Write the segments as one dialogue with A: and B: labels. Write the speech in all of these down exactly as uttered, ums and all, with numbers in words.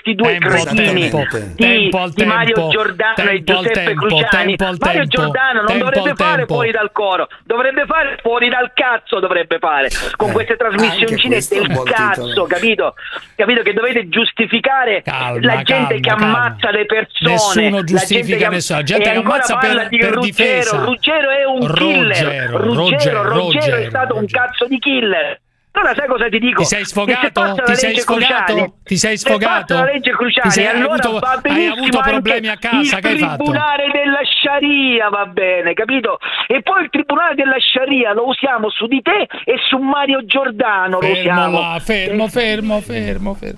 A: questi due
B: tempo,
A: cretini
B: tempo,
A: di,
B: tempo,
A: di Mario
B: tempo,
A: Giordano
B: tempo,
A: e Giuseppe
B: tempo,
A: Cruciani.
B: tempo,
A: Mario
B: tempo,
A: Giordano non
B: tempo,
A: dovrebbe
B: tempo.
A: fare fuori dal coro, dovrebbe fare fuori dal cazzo, dovrebbe fare con
C: Eh,
A: queste trasmissioncine
C: anche questo è un
A: del
C: buon
A: cazzo,
C: titolo.
A: capito? Capito che dovete giustificare
B: Calma,
A: la gente
B: calma,
A: che ammazza
B: calma.
A: le persone.
B: Nessuno
A: la
B: giustifica
A: gente che am-
B: nessuno, la gente
A: e
B: che
A: ancora
B: ammazza
A: parla
B: per-
A: di
B: per
A: Ruggero.
B: difesa.
A: Ruggero è un killer.
B: Ruggero,
A: Ruggero,
B: Ruggero,
A: Ruggero è
B: Ruggero,
A: stato un
B: Ruggero.
A: cazzo di killer. Allora sai cosa ti dico?
B: Ti sei
A: Che se
B: sfogato?
A: passa la
B: Ti sei
A: legge
B: sfogato?
A: Cruciani,
B: Ti sei
A: se
B: sfogato?
A: passa la legge Cruciani,
B: Ti sei- hai
A: allora
B: avuto-
A: va
B: hai
A: benissimo
B: avuto
A: anche
B: problemi a casa,
A: il
B: che hai fatto?
A: tribunale della Sharia, va bene, capito? E poi il tribunale della Sharia lo usiamo su di te e su Mario Giordano lo
B: Fermo
A: usiamo.
B: là, fermo, fermo, fermo, fermo.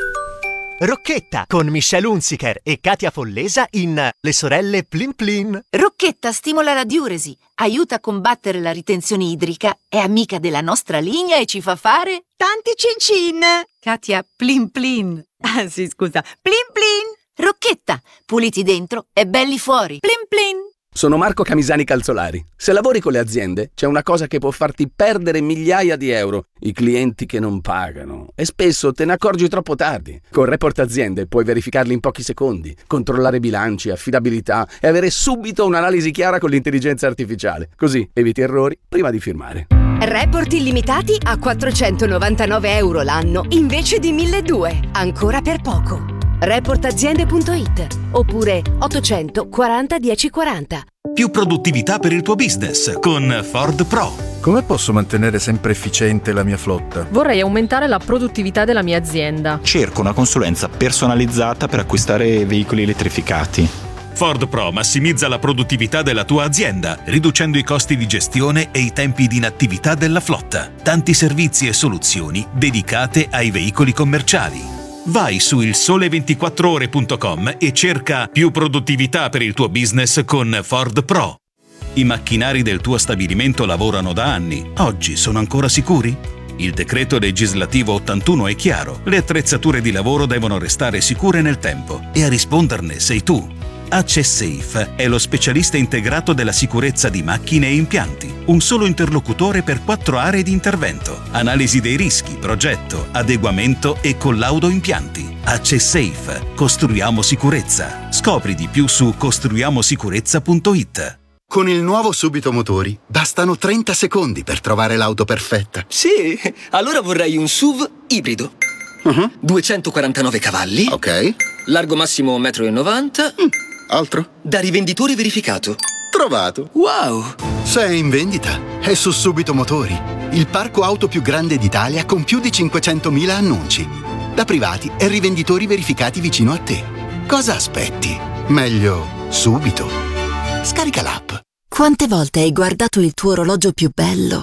D: Rocchetta con Michelle Hunziker e Katia Follesa in Le sorelle Plin Plin.
E: Rocchetta stimola la diuresi, aiuta a combattere la ritenzione idrica, è amica della nostra linea e ci fa fare tanti cin-cin. Katia, plin plin. Ah sì, scusa, plin plin. Rocchetta, puliti dentro e belli fuori. Plin plin.
F: Sono Marco Camisani Calzolari. Se lavori con le aziende, c'è una cosa che può farti perdere migliaia di euro: i clienti che non pagano. E spesso te ne accorgi troppo tardi. Con Report Aziende puoi verificarli in pochi secondi, controllare bilanci, affidabilità e avere subito un'analisi chiara con l'intelligenza artificiale. Così eviti errori prima di firmare.
G: Report illimitati a quattrocentonovantanove euro l'anno invece di milleduecento. Ancora per poco. report aziende punto it oppure ottocentoquaranta dieci quaranta.
H: Più produttività per il tuo business con Ford Pro.
I: Come posso mantenere sempre efficiente la mia flotta?
J: Vorrei aumentare la produttività della mia azienda.
K: Cerco una consulenza personalizzata per acquistare veicoli elettrificati.
H: Ford Pro massimizza la produttività della tua azienda, riducendo i costi di gestione e i tempi di inattività della flotta. Tanti servizi e soluzioni dedicate ai veicoli commerciali. Vai su il sole ventiquattro ore punto com e cerca più produttività per il tuo business con Ford Pro. I macchinari del tuo stabilimento lavorano da anni. Oggi sono ancora sicuri? Il decreto legislativo ottantuno è chiaro. Le attrezzature di lavoro devono restare sicure nel tempo e a risponderne sei tu. AccessSafe è lo specialista integrato della sicurezza di macchine e impianti. Un solo interlocutore per quattro aree di intervento. Analisi dei rischi, progetto, adeguamento e collaudo impianti. AccessSafe. Costruiamo sicurezza. Scopri di più su costruiamo sicurezza punto it.
L: Con il nuovo Subito Motori bastano trenta secondi per trovare l'auto perfetta.
M: Sì, allora vorrei un S U V ibrido.
L: Uh-huh.
M: duecentoquarantanove cavalli.
L: Ok.
M: Largo massimo un metro e novanta.
L: Mm. Altro?
M: Da rivenditore verificato.
L: Trovato.
M: Wow!
L: Se è in vendita, è su Subito Motori, il parco auto più grande d'Italia con più di cinquecentomila annunci. Da privati e rivenditori verificati vicino a te. Cosa aspetti? Meglio subito. Scarica l'app.
E: Quante volte hai guardato il tuo orologio più bello?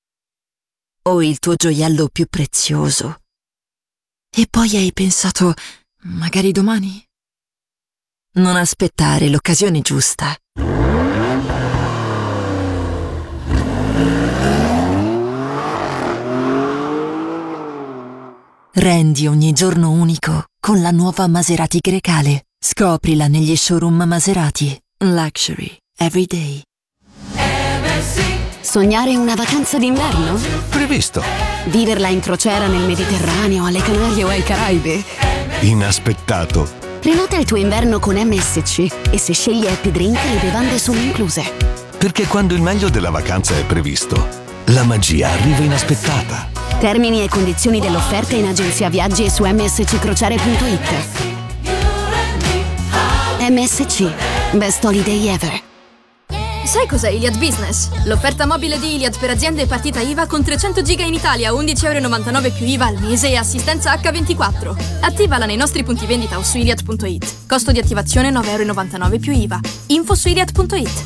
E: O il tuo gioiello più prezioso? E poi hai pensato, magari domani? Non aspettare l'occasione giusta. Rendi ogni giorno unico con la nuova Maserati Grecale. Scoprila negli showroom Maserati. Luxury every day.
G: Sognare una vacanza d'inverno?
N: Previsto.
G: Viverla in crociera nel Mediterraneo, alle Canarie o ai Caraibi?
N: Inaspettato.
G: Prenota il tuo inverno con M S C e se scegli Happy Drink le bevande sono incluse.
N: Perché quando il meglio della vacanza è previsto, la magia arriva inaspettata.
G: Termini e condizioni dell'offerta in agenzia viaggi e su m s c crociere punto it. M S C. Best holiday ever.
O: Sai cos'è Iliad Business? L'offerta mobile di Iliad per aziende e partita I V A con trecento giga in Italia, undici euro e novantanove più I V A al mese e assistenza acca ventiquattro. Attivala nei nostri punti vendita o su iliad punto it. Costo di attivazione nove euro e novantanove più I V A. Info su iliad punto it.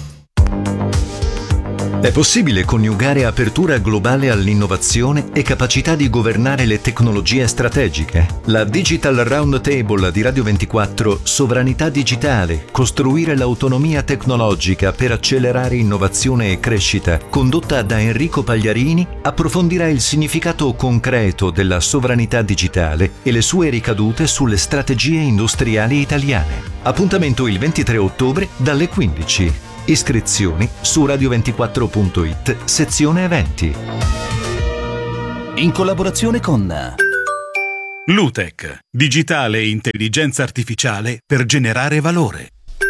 P: È possibile coniugare apertura globale all'innovazione e capacità di governare le tecnologie strategiche? La Digital Roundtable di Radio ventiquattro, Sovranità digitale, costruire l'autonomia tecnologica per accelerare innovazione e crescita, condotta da Enrico Pagliarini, approfondirà il significato concreto della sovranità digitale e le sue ricadute sulle strategie industriali italiane. Appuntamento il ventitré ottobre dalle quindici. Iscrizioni su radio ventiquattro punto it, sezione eventi.
Q: In collaborazione con
H: Lutech, digitale e intelligenza artificiale per generare valore.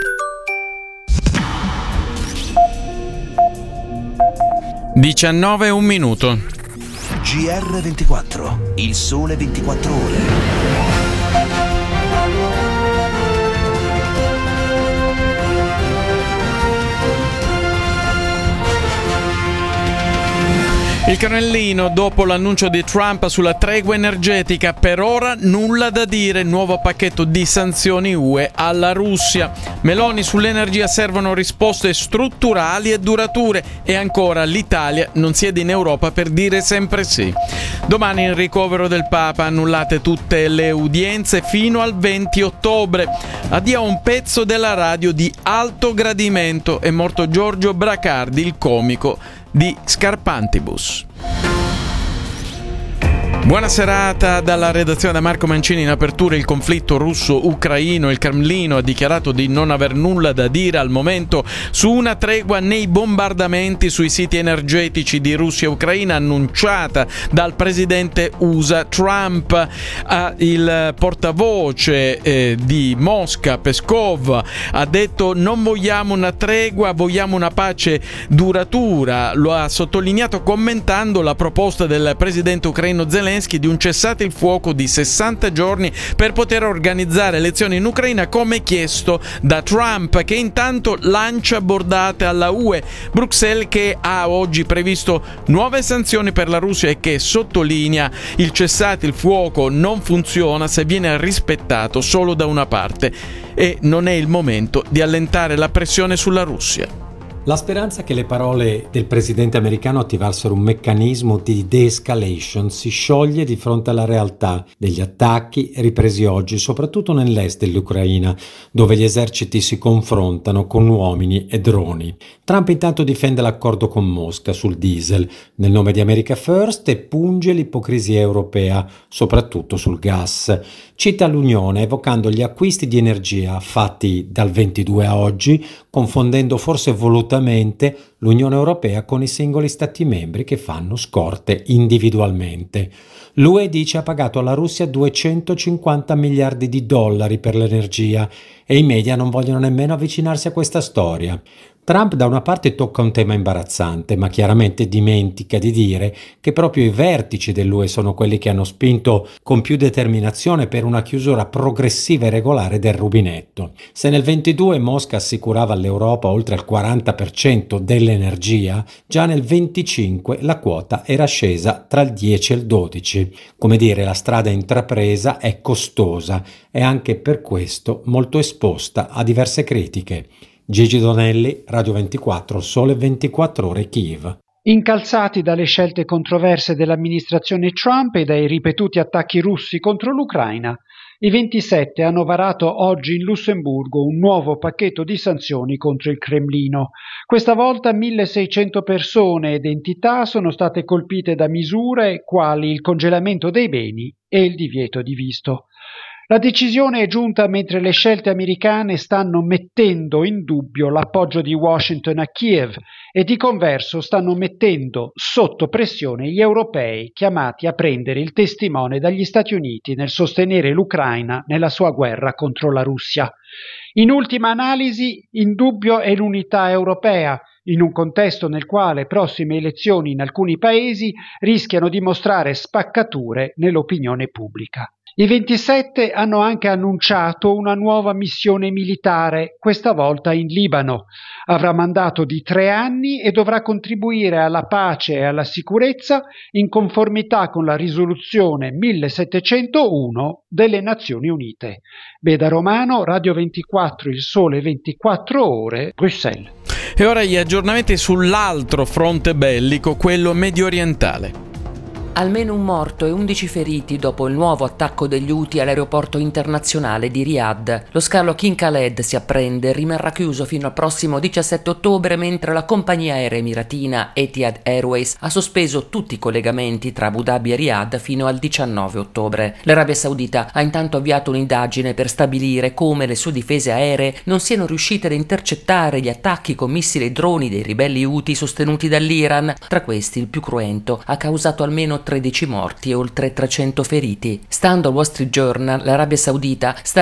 B: diciannove e un minuto.
C: G R ventiquattro, il sole ventiquattro ore.
B: Il Cremlino, dopo l'annuncio di Trump sulla tregua energetica, per ora nulla da dire, nuovo pacchetto di sanzioni U E alla Russia. Meloni, sull'energia servono risposte strutturali e durature, e ancora l'Italia non siede in Europa per dire sempre sì. Domani il ricovero del Papa, annullate tutte le udienze fino al venti ottobre. Addio a un pezzo della radio di alto gradimento, è morto Giorgio Bracardi, il comico di Scarpantibus. Buona serata dalla redazione da Marco Mancini. In apertura il conflitto russo-ucraino. Il Cremlino ha dichiarato di non aver nulla da dire al momento su una tregua nei bombardamenti sui siti energetici di Russia e Ucraina annunciata dal presidente U S A Trump. Ah, il portavoce eh, di Mosca, Peskov, ha detto: non vogliamo una tregua, vogliamo una pace duratura. Lo ha sottolineato commentando la proposta del presidente ucraino Zelensky di un cessate il fuoco di sessanta giorni per poter organizzare elezioni in Ucraina, come chiesto da Trump, che intanto lancia bordate alla U E. Bruxelles, che ha oggi previsto nuove sanzioni per la Russia e che sottolinea il cessate il fuoco non funziona se viene rispettato solo da una parte e non è il momento di allentare la pressione sulla Russia.
Q: La speranza che le parole del presidente americano attivassero un meccanismo di de-escalation si scioglie di fronte alla realtà degli attacchi ripresi oggi, soprattutto nell'est dell'Ucraina, dove gli eserciti si confrontano con uomini e droni. Trump intanto difende l'accordo con Mosca sul diesel nel nome di America First e punge l'ipocrisia europea, soprattutto sul gas. Cita l'Unione evocando gli acquisti di energia fatti dal ventidue a oggi, confondendo forse volutamente l'Unione Europea con i singoli Stati membri che fanno scorte individualmente. L'U E dice ha pagato alla Russia duecentocinquanta miliardi di dollari per l'energia e i media non vogliono nemmeno avvicinarsi a questa storia. Trump da una parte tocca un tema imbarazzante, ma chiaramente dimentica di dire che proprio i vertici dell'U E sono quelli che hanno spinto con più determinazione per una chiusura progressiva e regolare del rubinetto. Se nel ventidue Mosca assicurava all'Europa oltre il quaranta per cento dell'energia, già nel venticinque la quota era scesa tra il dieci e il dodici. Come dire, la strada intrapresa è costosa e anche per questo molto esposta a diverse critiche. Gigi Donelli, Radio ventiquattro, Sole ventiquattro Ore, Kiev.
R: Incalzati dalle scelte controverse dell'amministrazione Trump e dai ripetuti attacchi russi contro l'Ucraina, i ventisette hanno varato oggi in Lussemburgo un nuovo pacchetto di sanzioni contro il Cremlino. Questa volta milleseicento persone ed entità sono state colpite da misure quali il congelamento dei beni e il divieto di visto. La decisione è giunta mentre le scelte americane stanno mettendo in dubbio l'appoggio di Washington a Kiev e di converso stanno mettendo sotto pressione gli europei chiamati a prendere il testimone dagli Stati Uniti nel sostenere l'Ucraina nella sua guerra contro la Russia. In ultima analisi, in dubbio è l'unità europea, in un contesto nel quale prossime elezioni in alcuni paesi rischiano di mostrare spaccature nell'opinione pubblica. I ventisette hanno anche annunciato una nuova missione militare, questa volta in Libano. Avrà mandato di tre anni e dovrà contribuire alla pace e alla sicurezza in conformità con la risoluzione millesettecentouno delle Nazioni Unite. Beda Romano, Radio ventiquattro, Il Sole ventiquattro Ore, Bruxelles.
B: E ora gli aggiornamenti sull'altro fronte bellico, quello mediorientale.
S: Almeno un morto e undici feriti dopo il nuovo attacco degli Houthi all'aeroporto internazionale di Riyadh. Lo scalo King Khaled, si apprende, rimarrà chiuso fino al prossimo diciassette ottobre, mentre la compagnia aerea emiratina Etihad Airways ha sospeso tutti i collegamenti tra Abu Dhabi e Riyadh fino al diciannove ottobre. L'Arabia Saudita ha intanto avviato un'indagine per stabilire come le sue difese aeree non siano riuscite ad intercettare gli attacchi con missili e droni dei ribelli Houthi sostenuti dall'Iran. Tra questi, il più cruento ha causato almeno almeno tredici morti e oltre trecento feriti. Stando al Wall Street Journal, l'Arabia Saudita sta